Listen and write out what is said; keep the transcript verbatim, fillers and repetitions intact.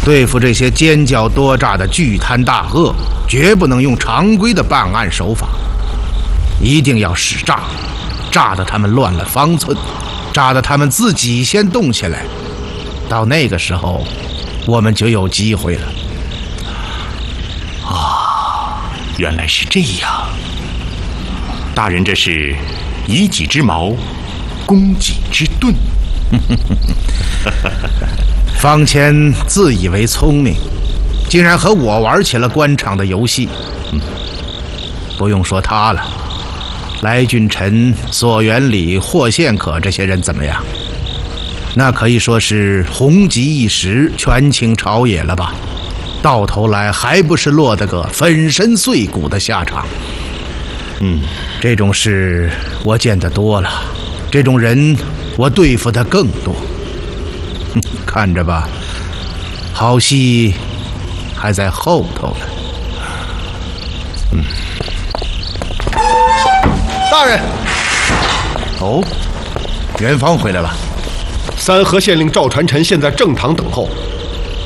对付这些奸狡多诈的巨贪大恶，绝不能用常规的办案手法，一定要使诈，诈得他们乱了方寸，诈得他们自己先动起来。到那个时候，我们就有机会了。 啊，原来是这样。大人这是以己之矛攻己之盾。 方谦自以为聪明，竟然和我玩起了官场的游戏。嗯，不用说他了，来俊臣、索元礼、霍宪可这些人怎么样？那可以说是红极一时，权倾朝野了吧？到头来还不是落得个粉身碎骨的下场。嗯，这种事我见得多了，这种人我对付的更多。看着吧，好戏还在后头呢。 嗯，大人。 哦，元芳回来了。 三河县令赵传臣现在正堂等候，